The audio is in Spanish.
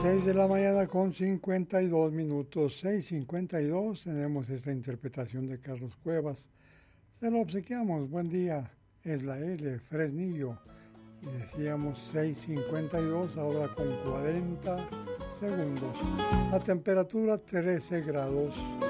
6 de la mañana con 52 minutos, 6:52, tenemos esta interpretación de Carlos Cuevas. Se lo obsequiamos, buen día, es la L, Fresnillo. Y decíamos 6:52, ahora con 40 segundos. La temperatura 13 grados.